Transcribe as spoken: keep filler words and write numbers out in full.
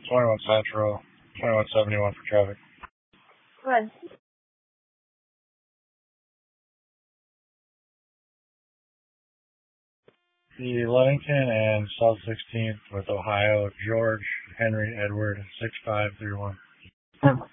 twenty-one Central, twenty-one seventy-one for traffic. Good. The Ludington and South sixteenth with Ohio, George, Henry, Edward, six five three one.